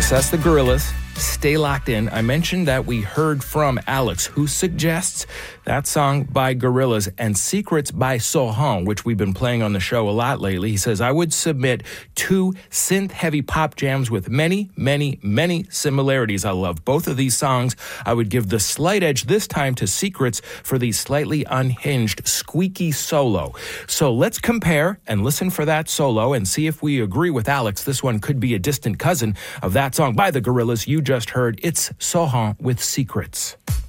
Yes, that's the Gorillaz. Stay locked in. I mentioned that we heard from Alex, who suggests that song by Gorillaz and Secrets by Sohan, which we've been playing on the show a lot lately. He says, I would submit two synth-heavy pop jams with many, many, many similarities. I love both of these songs. I would give the slight edge this time to Secrets for the slightly unhinged, squeaky solo. So let's compare and listen for that solo and see if we agree with Alex. This one could be a distant cousin of that song by the Gorillaz you just heard. It's Sohan with Secrets.